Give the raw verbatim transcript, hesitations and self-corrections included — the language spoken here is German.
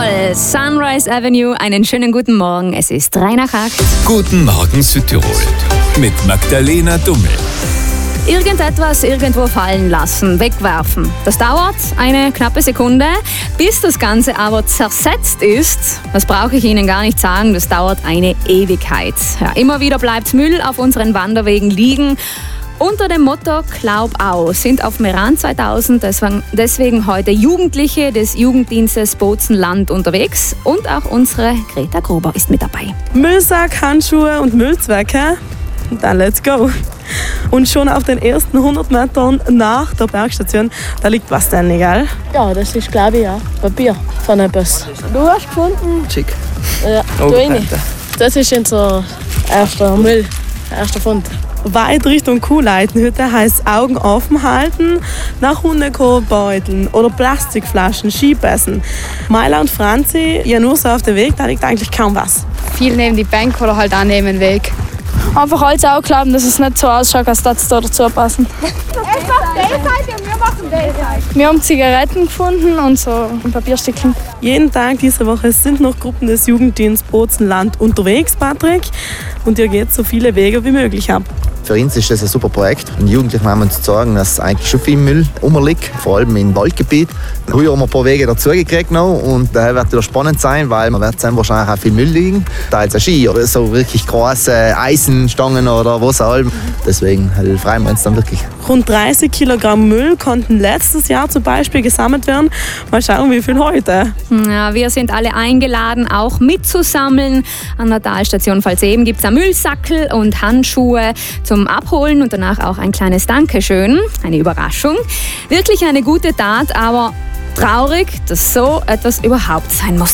Südtirol, Sunrise Avenue, einen schönen guten Morgen. Es ist drei nach acht. Guten Morgen Südtirol mit Magdalena Dummel. Irgendetwas irgendwo fallen lassen, wegwerfen. Das dauert eine knappe Sekunde, bis das Ganze aber zersetzt ist. Das brauche ich Ihnen gar nicht sagen, das dauert eine Ewigkeit. Ja, immer wieder bleibt Müll auf unseren Wanderwegen liegen. Unter dem Motto Glaub au sind auf Meran zweitausend deswegen, deswegen heute Jugendliche des Jugenddienstes Bozen-Land unterwegs und auch unsere Greta Gruber ist mit dabei. Müllsack, Handschuhe und Müllzwecke. Dann let's go. Und schon auf den ersten hundert Metern nach der Bergstation, da liegt was denn, gell? Ja, das ist, glaube ich, ja Papier von etwas. Du hast gefunden? Schick. Ja, Oh, du rein. Das ist unser erster Müll, erster Fund. Weit Richtung Kuhleitenhütte heisst Augen offen halten, nach Hundekorbeuteln oder Plastikflaschen, Skibässen. Maila und Franzi, ja nur so auf dem Weg, da liegt eigentlich kaum was. Viel neben die Bank oder halt auch neben den Weg. Einfach alles auch glauben, dass es nicht so ausschaut, als dass es da dazu passen. Wir haben Zigaretten gefunden und so ein Papierstückchen. Jeden Tag diese Woche sind noch Gruppen des Jugenddienstes Bozen-Land unterwegs, Patrick. Und ihr geht so viele Wege wie möglich ab. Für uns ist das ein super Projekt. Den Jugendlichen haben wir zu sagen, dass eigentlich schon viel Müll rumliegt, vor allem im Waldgebiet. Heuer haben wir ein paar Wege dazugekriegt noch und daher wird es spannend sein, weil man wird sehen, wahrscheinlich auch viel Müll liegen. Da jetzt ein Ski oder so wirklich große Eisenstangen oder was auch immer. Deswegen freuen wir uns dann wirklich. Rund dreißig Kilogramm Müll konnten letztes Jahr zum Beispiel gesammelt werden. Mal schauen, wie viel heute. Ja, wir sind alle eingeladen, auch mitzusammeln. An der Talstation Pfalzeben gibt es einen Müllsackel und Handschuhe zum Abholen und danach auch ein kleines Dankeschön. Eine Überraschung. Wirklich eine gute Tat, aber traurig, dass so etwas überhaupt sein muss.